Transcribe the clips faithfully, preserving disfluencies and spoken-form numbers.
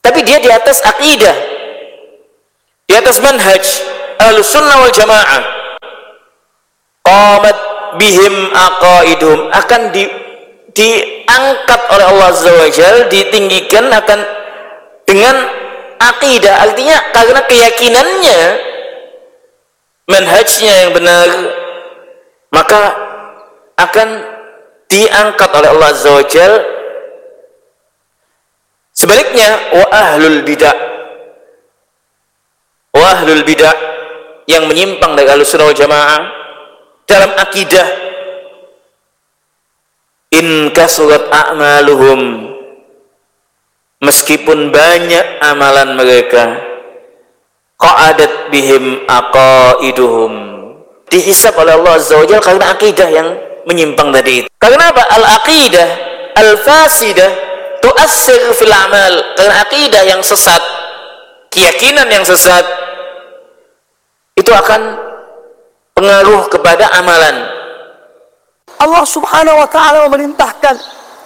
tapi dia di atas akidah, di atas manhaj Ahlussunnah wal Jamaah. Qamat bihim aqaiduhum, akan di, diangkat oleh Allah Azza wa Jalla, ditinggikan akan dengan akidah, artinya karena keyakinannya, manhajnya yang benar, maka akan diangkat oleh Allah Azza wa Jalla. Sebaliknya, wa ahlul bidah, wa ahlul bidah yang menyimpang dari Ahlussunnah wal Jamaah dalam akidah, in kasurat a'maluhum, meskipun banyak amalan mereka, qa'adat bihim aqaiduhum, dihisab oleh Allah Azza wa Jalla karena akidah yang menyimpang tadi itu. Karena apa? Al-aqidah al-fasidah tu'assir fil amal, karena akidah yang sesat, keyakinan yang sesat itu akan pengaruh kepada amalan. Allah Subhanahu wa ta'ala memerintahkan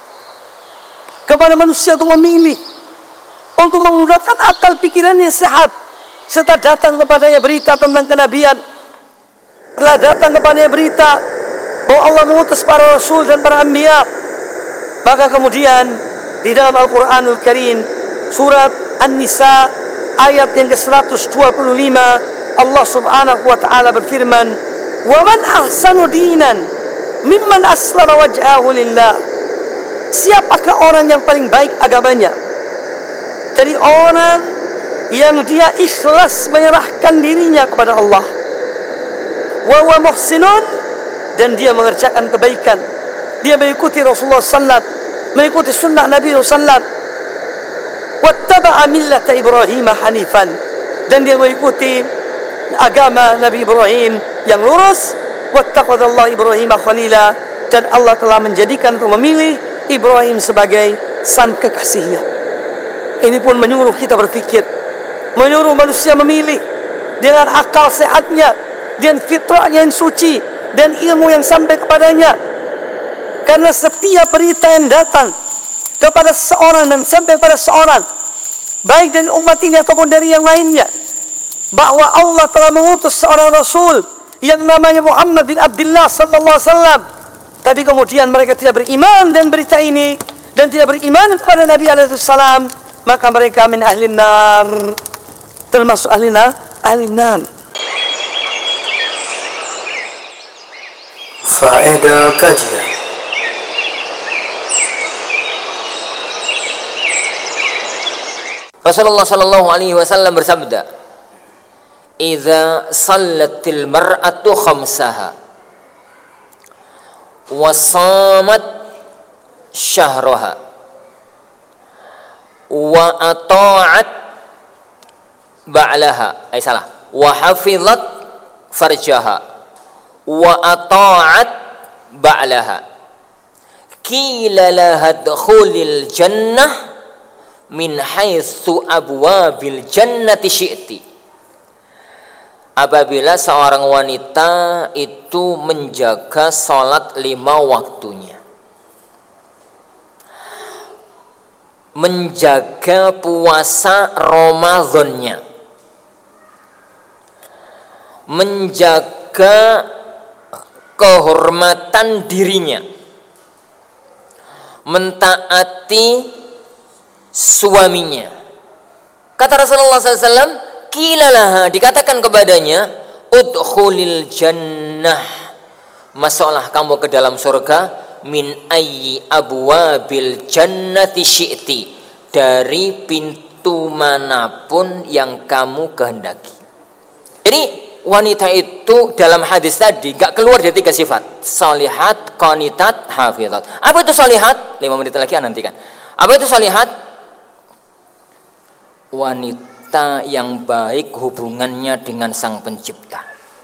kepada manusia untuk memilih, untuk menggunakan akal pikirannya sehat, serta datang kepadanya berita tentang kenabian. Telah datang kepadanya berita bahwa Allah mengutus para rasul dan para anbiya. Maka kemudian di dalam Al-Quranul Karim surat An-Nisa ayat yang ke seratus dua puluh lima, Allah Subhanahu wa ta'ala berfirman, "Wa man ahsanu dinan mimman aslama wajhahu lillah." Siapakah orang yang paling baik agamanya? Dari orang yang dia ikhlas menyerahkan dirinya kepada Allah. Wa huwa muhsinun, dan dia mengerjakan kebaikan. Dia mengikuti Rasulullah sallallahu alaihi wasallam, mengikuti sunnah Nabi sallallahu alaihi wasallam. Wattaba'a millata Ibrahim hanifan, dan dia mengikuti agama Nabi Ibrahim yang lurus. Wattaqadallahu Ibrahim khalila, dan Allah telah menjadikan untuk memilih Ibrahim sebagai sang kekasihnya. Ini pun menyuruh kita berpikir, menyuruh manusia memilih dengan akal sehatnya, dengan fitrahnya yang suci, dan ilmu yang sampai kepadanya. Karena setiap berita yang datang kepada seorang dan sampai pada seorang, baik dari umat ini ataupun dari yang lainnya, bahwa Allah telah mengutus seorang Rasul yang namanya Muhammad bin Abdullah sallallahu alaihi wasallam, tapi kemudian mereka tidak beriman dengan berita ini dan tidak beriman kepada Nabi alaihi salam, maka mereka min ahlin nar, termasuk ahli nar, ahli nar. Faedah kajian. Rasulullah sallallahu alaihi wasallam bersabda, "Idza sallatil mar'atu khamsaha wa shamat syahraha wa ata'at ba'laha," eh salah, "wa hafizat farjaha wa ata'at ba'laha, qila laha dkhulil jannah min haitsu abwabil jannati syi'ti." Apabila seorang wanita itu menjaga salat lima waktunya, menjaga puasa Ramadannya, menjaga kehormatan dirinya, mentaati suaminya. Kata Rasulullah sallallahu alaihi wasallam, "Qilalaha," dikatakan kepadanya, "Udkhulil jannah," masuklah kamu ke dalam surga, "min ayyi abwabil jannati syi'ti," dari pintu manapun yang kamu kehendaki. Jadi wanita itu dalam hadis tadi gak keluar dari tiga sifat: salihat, qanitat, hafizat. Apa itu salihat? Lima menit lagi nantikan. Apa itu salihat? Wanita yang baik hubungannya dengan Sang Pencipta.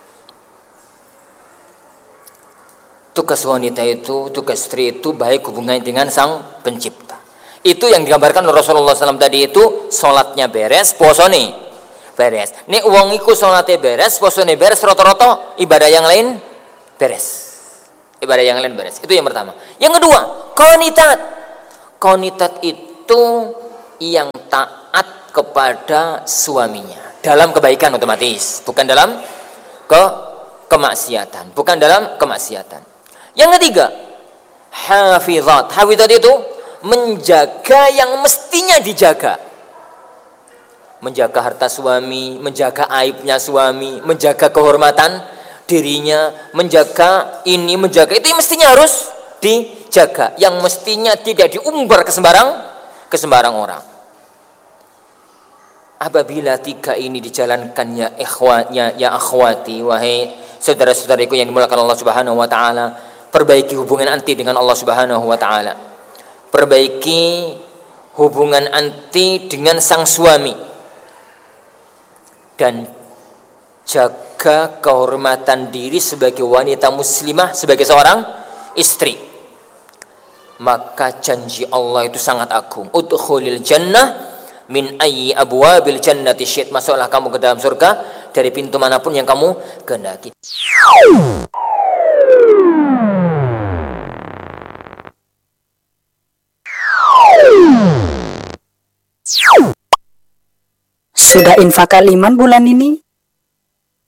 Tugas wanita itu, tugas istri itu baik hubungannya dengan Sang Pencipta. Itu yang digambarkan oleh Rasulullah sallallahu alaihi wasallam tadi itu, sholatnya beres, posone beres. Nek wong iku sholatnya beres, posone beres, rata-rata ibadah yang lain beres. Ibadah yang lain beres. Itu yang pertama. Yang kedua, qanitat. Qanitat itu yang taat kepada suaminya dalam kebaikan otomatis, bukan dalam ke kemaksiatan, bukan dalam kemaksiatan. Yang ketiga, hafizat. Hafizat itu menjaga yang mestinya dijaga. Menjaga harta suami, menjaga aibnya suami, menjaga kehormatan dirinya, menjaga ini, menjaga itu yang mestinya harus dijaga, yang mestinya tidak diumbar ke sembarang ke sembarang orang. Apabila tiga ini dijalankan ya ikhwatnya, ya akhwati, wahai saudara-saudariku yang dimuliakan Allah Subhanahu wa taala, perbaiki hubungan anti dengan Allah Subhanahu wa taala. Perbaiki hubungan anti dengan sang suami. Dan jaga kehormatan diri sebagai wanita muslimah, sebagai seorang istri. Maka janji Allah itu sangat agung. Udkhulil jannah min ayyi abwabil jannati syi'ta. Masuklah kamu ke dalam surga dari pintu manapun yang kamu kehendaki. Sudah infakal iman bulan ini?